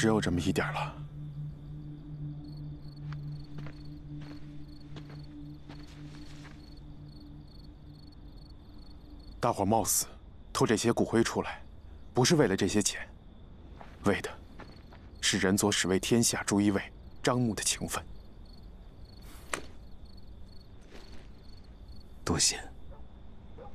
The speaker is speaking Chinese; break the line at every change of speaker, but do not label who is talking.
只有这么一点了。大伙冒死偷这些骨灰出来，不是为了这些钱，为的是仁佐使为天下朱一卫张牧的情分。
多谢。